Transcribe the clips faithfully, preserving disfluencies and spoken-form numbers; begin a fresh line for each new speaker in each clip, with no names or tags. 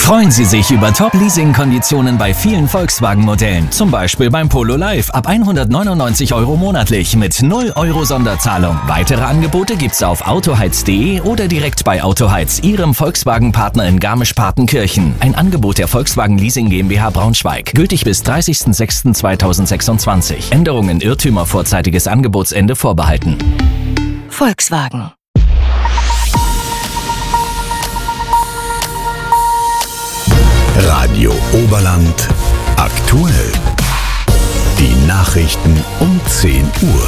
Freuen Sie sich über Top-Leasing-Konditionen bei vielen Volkswagen-Modellen. Zum Beispiel beim Polo Live ab hundertneunundneunzig Euro monatlich mit null Euro Sonderzahlung. Weitere Angebote gibt's auf autoheiz punkt de oder direkt bei Autoheiz, Ihrem Volkswagen-Partner in Garmisch-Partenkirchen. Ein Angebot der Volkswagen Leasing GmbH Braunschweig. Gültig bis dreißigsten sechsten zweitausendsechsundzwanzig. Änderungen, Irrtümer, vorzeitiges Angebotsende vorbehalten.
Volkswagen.
Radio Oberland aktuell. Die Nachrichten um zehn Uhr.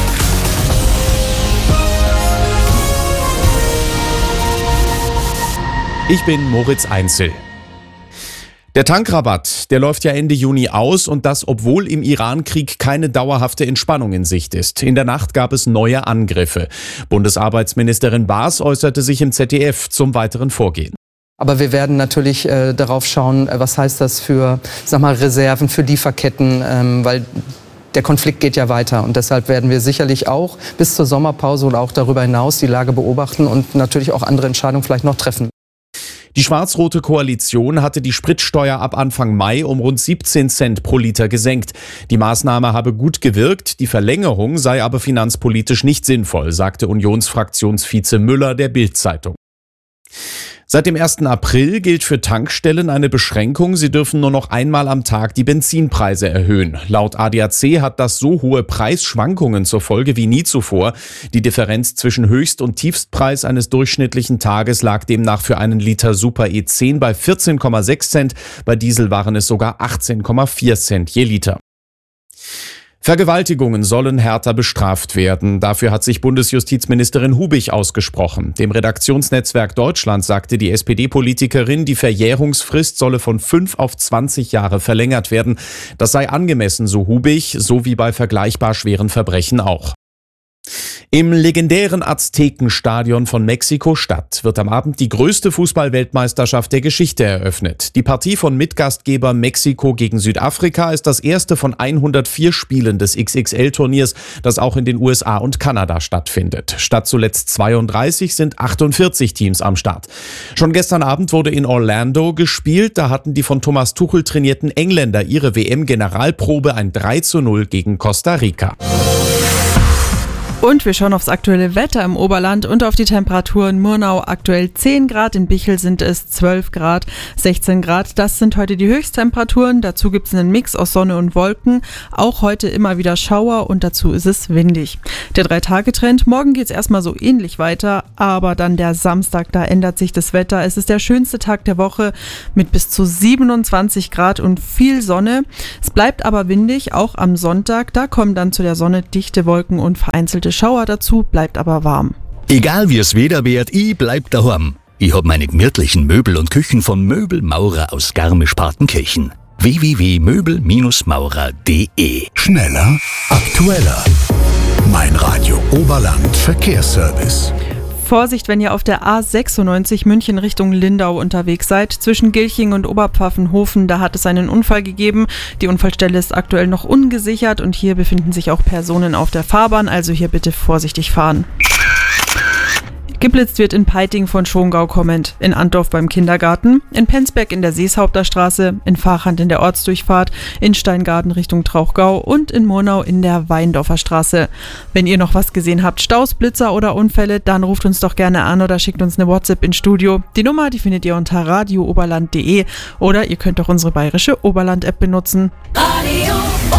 Ich bin Moritz Einzel. Der Tankrabatt, der läuft ja Ende Juni aus und das, obwohl im Iran-Krieg keine dauerhafte Entspannung in Sicht ist. In der Nacht gab es neue Angriffe. Bundesarbeitsministerin Baas äußerte sich im Z D F zum weiteren Vorgehen.
Aber wir werden natürlich äh, darauf schauen, äh, was heißt das für, sag mal, Reserven, für Lieferketten, ähm, weil der Konflikt geht ja weiter. Und deshalb werden wir sicherlich auch bis zur Sommerpause oder auch darüber hinaus die Lage beobachten und natürlich auch andere Entscheidungen vielleicht noch treffen.
Die schwarz-rote Koalition hatte die Spritsteuer ab Anfang Mai um rund siebzehn Cent pro Liter gesenkt. Die Maßnahme habe gut gewirkt, die Verlängerung sei aber finanzpolitisch nicht sinnvoll, sagte Unionsfraktionsvize Müller der Bild-Zeitung. Seit dem ersten April gilt für Tankstellen eine Beschränkung. Sie dürfen nur noch einmal am Tag die Benzinpreise erhöhen. Laut A D A C hat das so hohe Preisschwankungen zur Folge wie nie zuvor. Die Differenz zwischen Höchst- und Tiefstpreis eines durchschnittlichen Tages lag demnach für einen Liter Super E zehn bei vierzehn Komma sechs Cent. Bei Diesel waren es sogar achtzehn Komma vier Cent je Liter. Vergewaltigungen sollen härter bestraft werden. Dafür hat sich Bundesjustizministerin Hubich ausgesprochen. Dem Redaktionsnetzwerk Deutschland sagte die S P D-Politikerin, die Verjährungsfrist solle von fünf auf zwanzig Jahre verlängert werden. Das sei angemessen, so Hubich, so wie bei vergleichbar schweren Verbrechen auch. Im legendären Aztekenstadion von Mexiko-Stadt wird am Abend die größte Fußball-Weltmeisterschaft der Geschichte eröffnet. Die Partie von Mitgastgeber Mexiko gegen Südafrika ist das erste von hundertvier Spielen des X X L-Turniers, das auch in den U S A und Kanada stattfindet. Statt zuletzt zweiunddreißig sind achtundvierzig Teams am Start. Schon gestern Abend wurde in Orlando gespielt. Da hatten die von Thomas Tuchel trainierten Engländer ihre W M-Generalprobe, ein drei zu null gegen Costa Rica.
Und wir schauen aufs aktuelle Wetter im Oberland und auf die Temperaturen. Murnau aktuell zehn Grad, in Bichl sind es zwölf Grad, sechzehn Grad. Das sind heute die Höchsttemperaturen. Dazu gibt es einen Mix aus Sonne und Wolken. Auch heute immer wieder Schauer und dazu ist es windig. Der Drei-Tage-Trend, morgen geht es erstmal so ähnlich weiter, aber dann der Samstag, da ändert sich das Wetter. Es ist der schönste Tag der Woche mit bis zu siebenundzwanzig Grad und viel Sonne. Es bleibt aber windig, auch am Sonntag. Da kommen dann zu der Sonne dichte Wolken und vereinzelte Schauer dazu, bleibt aber warm.
Egal wie es Wetter wird, ich bleib daheim. Ich hab meine gemütlichen Möbel und Küchen von Möbelmaurer aus Garmisch-Partenkirchen. w w w punkt möbel maurer punkt de. Schneller, aktueller. Mein Radio Oberland Verkehrsservice.
Vorsicht, wenn ihr auf der A sechsundneunzig München Richtung Lindau unterwegs seid. Zwischen Gilching und Oberpfaffenhofen, da hat es einen Unfall gegeben. Die Unfallstelle ist aktuell noch ungesichert und hier befinden sich auch Personen auf der Fahrbahn, also hier bitte vorsichtig fahren. Geblitzt wird in Peiting von Schongau kommend, in Antdorf beim Kindergarten, in Penzberg in der Seeshaupter Straße, in Fahrhand in der Ortsdurchfahrt, in Steingarten Richtung Trauchgau und in Murnau in der Weindorfer Straße. Wenn ihr noch was gesehen habt, Staus, Blitzer oder Unfälle, dann ruft uns doch gerne an oder schickt uns eine WhatsApp ins Studio. Die Nummer, die findet ihr unter radio oberland punkt de oder ihr könnt auch unsere bayerische Oberland-App benutzen.
Radio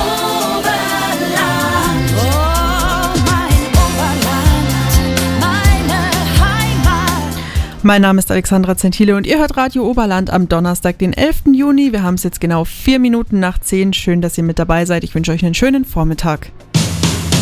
Mein Name ist Alexandra Zentile und ihr hört Radio Oberland am Donnerstag, den elften Juni. Wir haben es jetzt genau vier Minuten nach zehn. Schön, dass ihr mit dabei seid. Ich wünsche euch einen schönen Vormittag.